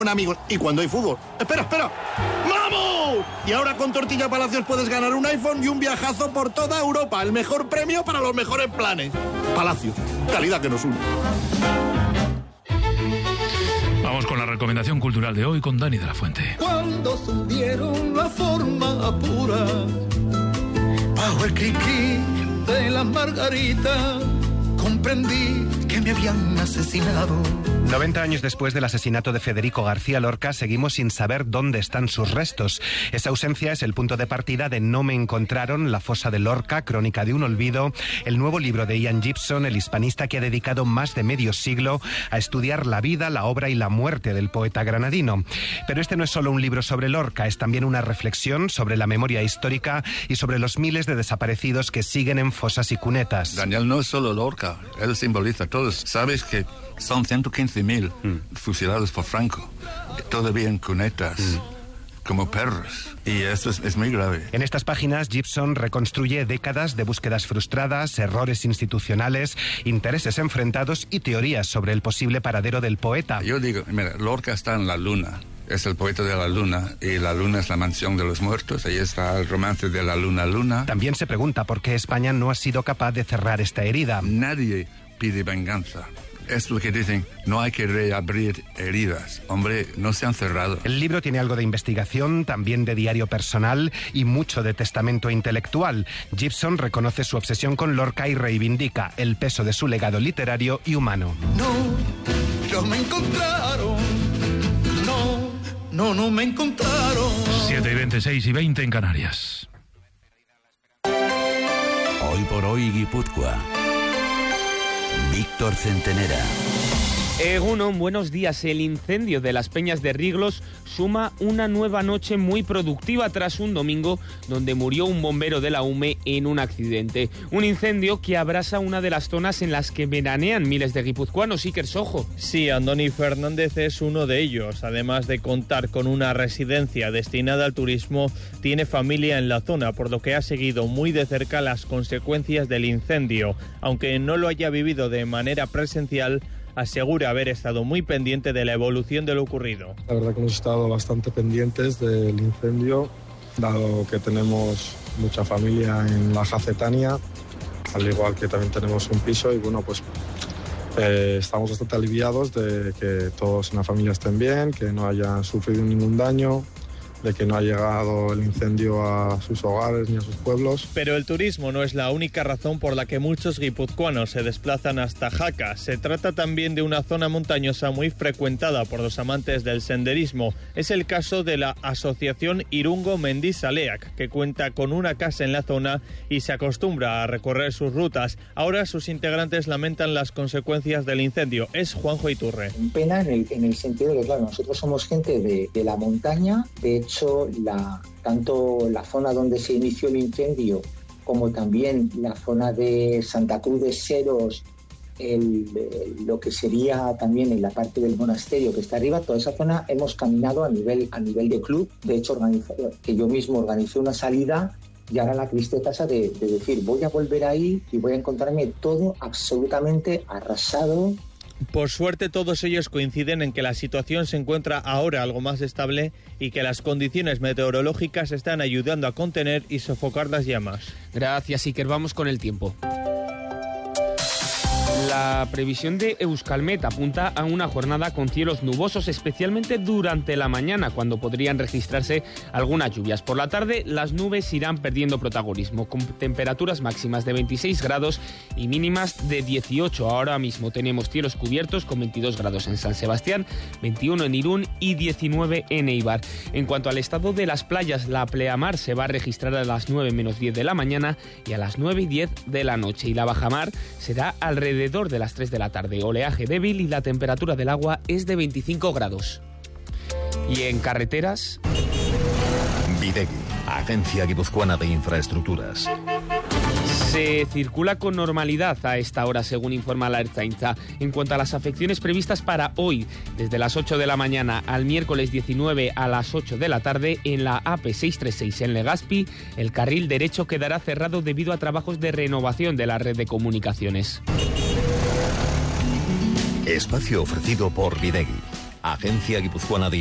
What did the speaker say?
amigos. Y cuando hay fútbol... ¡Espera! ¡Vamos! Y ahora con Tortilla Palacios puedes ganar un iPhone y un viajazo por toda Europa. El mejor premio para los mejores planes. Palacios. Calidad que nos une. Vamos con la recomendación cultural de hoy con Dani de la Fuente. Cuando subieron la forma pura, bajo el cri-cri de la margarita, comprendí que me habían asesinado. 90 años después del asesinato de Federico García Lorca, seguimos sin saber dónde están sus restos. Esa ausencia es el punto de partida de No me encontraron, la fosa de Lorca, crónica de un olvido, el nuevo libro de Ian Gibson, el hispanista que ha dedicado más de medio siglo a estudiar la vida, la obra y la muerte del poeta granadino. Pero este no es solo un libro sobre Lorca, es también una reflexión sobre la memoria histórica y sobre los miles de desaparecidos que siguen en fosas y cunetas. Daniel no es solo Lorca, él simboliza a todos. Sabes que son 115.000 fusilados por Franco, todavía en cunetas, como perros. Y esto es muy grave. En estas páginas, Gibson reconstruye décadas de búsquedas frustradas, errores institucionales, intereses enfrentados y teorías sobre el posible paradero del poeta. Yo digo, mira, Lorca está en la luna. Es el poeta de la luna, y la luna es la mansión de los muertos. Ahí está el romance de la luna. También se pregunta por qué España no ha sido capaz de cerrar esta herida. Nadie pide venganza. Es lo que dicen, no hay que reabrir heridas. Hombre, no se han cerrado. El libro tiene algo de investigación, también de diario personal y mucho de testamento intelectual. Gibson reconoce su obsesión con Lorca y reivindica el peso de su legado literario y humano. No me encontraron. No me encontraron. 7:26 y 20 en Canarias. Hoy por hoy Guipúzcoa. Víctor Centenera. Egunon, buenos días. El incendio de las Peñas de Riglos suma una nueva noche muy productiva tras un domingo donde murió un bombero de la UME en un accidente. Un incendio que abrasa una de las zonas en las que veranean miles de guipuzcoanos. Iker Sojo. Sí, Andoni Fernández es uno de ellos. Además de contar con una residencia destinada al turismo, tiene familia en la zona, por lo que ha seguido muy de cerca las consecuencias del incendio. Aunque no lo haya vivido de manera presencial, asegura haber estado muy pendiente de la evolución de lo ocurrido. La verdad que hemos estado bastante pendientes del incendio, dado que tenemos mucha familia en la Jacetania, al igual que también tenemos un piso, y bueno, pues estamos bastante aliviados de que todos en la familia estén bien, que no hayan sufrido ningún daño, de que no ha llegado el incendio a sus hogares ni a sus pueblos. Pero el turismo no es la única razón por la que muchos guipuzcoanos se desplazan hasta Jaca. Se trata también de una zona montañosa muy frecuentada por los amantes del senderismo. Es el caso de la asociación Irungo Mendizaleak, que cuenta con una casa en la zona y se acostumbra a recorrer sus rutas. Ahora sus integrantes lamentan las consecuencias del incendio. Es Juanjo Iturre. Pena en el sentido de que, claro, nosotros somos gente de la montaña. De hecho, tanto la zona donde se inició el incendio como también la zona de Santa Cruz de Seros, lo que sería también en la parte del monasterio que está arriba, toda esa zona hemos caminado a nivel de club. De hecho, que yo mismo organicé una salida, y ahora la tristeza esa de decir, voy a volver ahí y voy a encontrarme todo absolutamente arrasado. Por suerte, todos ellos coinciden en que la situación se encuentra ahora algo más estable y que las condiciones meteorológicas están ayudando a contener y sofocar las llamas. Gracias, Iker. Vamos con el tiempo. La previsión de Euskalmet apunta a una jornada con cielos nubosos, especialmente durante la mañana, cuando podrían registrarse algunas lluvias. Por la tarde, las nubes irán perdiendo protagonismo, con temperaturas máximas de 26 grados y mínimas de 18. Ahora mismo tenemos cielos cubiertos con 22 grados en San Sebastián, 21 en Irún y 19 en Eibar. En cuanto al estado de las playas, la pleamar se va a registrar a las 9 menos 10 de la mañana y a las 9 y 10 de la noche, y la bajamar será alrededor de las 3 de la tarde. Oleaje débil y la temperatura del agua es de 25 grados. Y en carreteras... Videgui, Agencia Guipuzcoana de Infraestructuras. Se circula con normalidad a esta hora, según informa la Ertzaintza. En cuanto a las afecciones previstas para hoy, desde las 8 de la mañana al miércoles 19 a las 8 de la tarde, en la AP636 en Legazpi, el carril derecho quedará cerrado debido a trabajos de renovación de la red de comunicaciones. Espacio ofrecido por Videgui. Agencia Guipuzcoana de